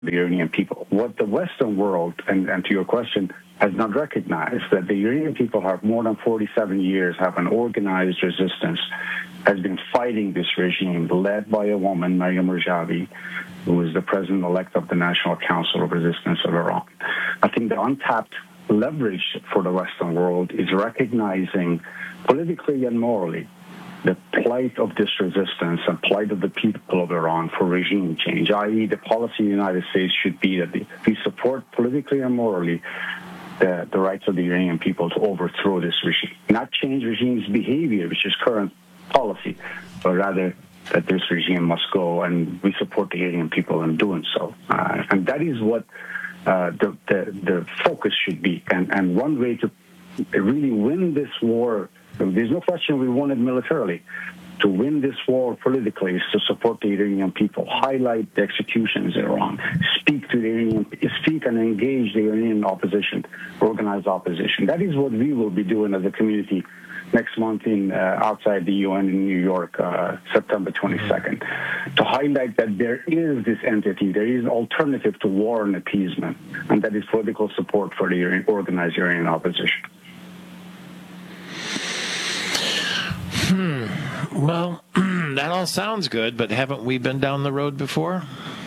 the Iranian people. What the Western world, and to your question, has not recognized that the Iranian people have more than 47 years, have an organized resistance, has been fighting this regime led by a woman, Maryam Rajavi, who is the president-elect of the National Council of Resistance of Iran. I think the untapped leverage for the Western world is recognizing politically and morally the plight of this resistance and plight of the people of Iran for regime change, i.e. the policy of the United States should be that we support politically and morally the rights of the Iranian people to overthrow this regime, not change regime's behavior, which is current policy, but rather that this regime must go, and we support the Iranian people in doing so. And that is what the focus should be. And one way to really win this war, there's no question we won it militarily. To win this war politically is to support the Iranian people, highlight the executions in Iran, speak and engage the Iranian opposition, organized opposition. That is what we will be doing as a community next month outside the UN in New York, September 22nd, to highlight that there is this entity, there is an alternative to war and appeasement, and that is political support for the organized Iranian opposition. Well, that all sounds good, but haven't we been down the road before?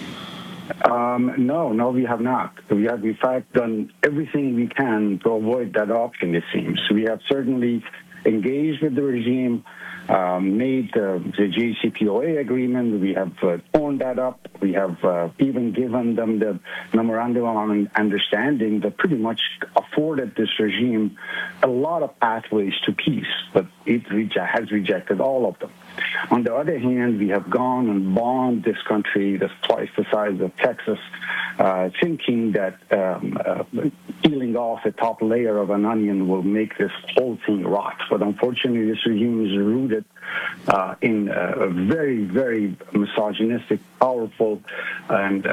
No, we have not. We have, in fact, done everything we can to avoid that option, it seems. We have certainly engaged with the regime, made the JCPOA agreement. We have torn that up. We have even given them the memorandum on understanding that pretty much afforded this regime a lot of pathways to peace, but it has rejected all of them. On the other hand, we have gone and bombed this country that's twice the size of Texas, thinking that peeling off the top layer of an onion will make this whole thing rot. But unfortunately, this regime is rooted in a very, very misogynistic, powerful, and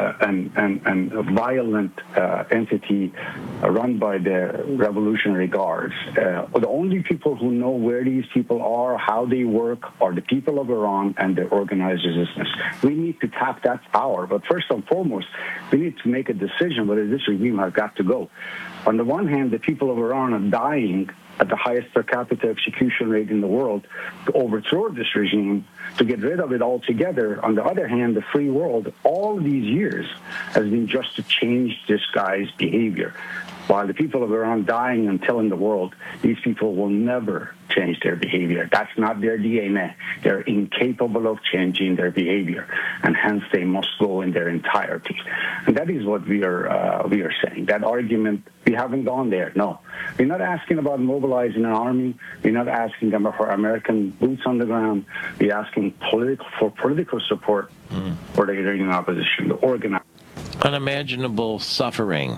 violent entity run by the Revolutionary Guards. The only people who know where these people are, how they work, are the people of Iran and the organized resistance. We need to tap that power, but first and foremost, we need to make a decision whether this regime has got to go. On the one hand, the people of Iran are dying at the highest per capita execution rate in the world to overthrow this regime, to get rid of it altogether. On the other hand, the free world, all these years, has been just to change this guy's behavior. While the people of Iran dying and telling the world, these people will never change their behavior. That's not their DNA. They're incapable of changing their behavior, and hence they must go in their entirety. And that is what we are saying. That argument, we haven't gone there. No, we're not asking about mobilizing an army. We're not asking them for American boots on the ground. We're asking for political support for the Iranian opposition, the organized. Unimaginable suffering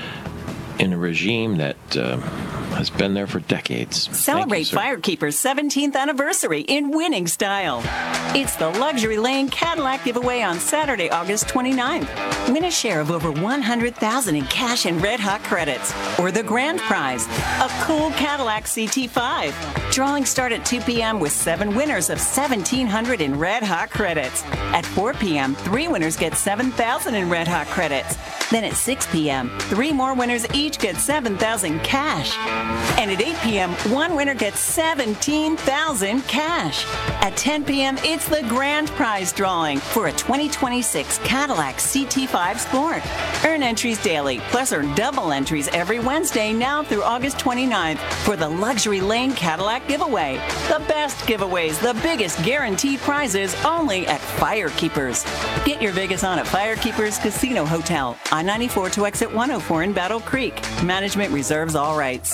in a regime that has been there for decades. Celebrate Firekeeper's 17th anniversary in winning style. It's the Luxury Lane Cadillac giveaway on Saturday, August 29th. Win a share of over $100,000 in cash and Red Hot credits, or the grand prize, a cool Cadillac CT5. Drawings start at 2 p.m. with 7 winners of $1,700 in Red Hot credits. At 4 p.m., 3 winners get $7,000 in Red Hot credits. Then at 6 p.m., 3 more winners each get $7,000 cash. And at 8 p.m., 1 winner gets $17,000 cash. At 10 p.m., it's the grand prize drawing for a 2026 Cadillac CT5 Sport. Earn entries daily, plus earn double entries every Wednesday now through August 29th for the Luxury Lane Cadillac giveaway. The best giveaways, the biggest guaranteed prizes, only at Firekeepers. Get your Vegas on at Firekeepers Casino Hotel, I-94 to exit 104 in Battle Creek. Management reserves all rights.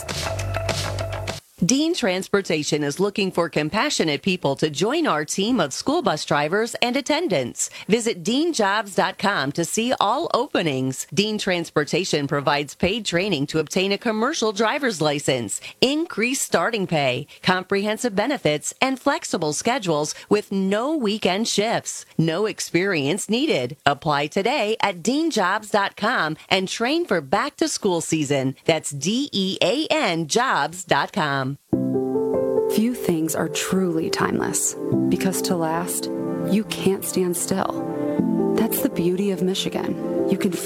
Dean Transportation is looking for compassionate people to join our team of school bus drivers and attendants. Visit deanjobs.com to see all openings. Dean Transportation provides paid training to obtain a commercial driver's license, increased starting pay, comprehensive benefits, and flexible schedules with no weekend shifts. No experience needed. Apply today at deanjobs.com and train for back to school season. That's DEAN jobs.com. Few things are truly timeless, because to last, you can't stand still. That's the beauty of Michigan. You can